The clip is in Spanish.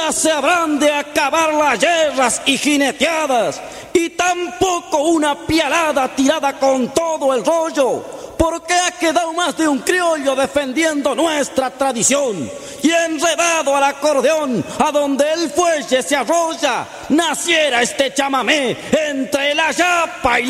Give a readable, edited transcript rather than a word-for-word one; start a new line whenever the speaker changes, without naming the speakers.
nunca se habrán de acabar las guerras y jineteadas, y tampoco una pialada tirada con todo el rollo, porque ha quedado más de un criollo defendiendo nuestra tradición, y enredado al acordeón, a donde el fuelle se arrolla, naciera este chamamé entre la yapa y la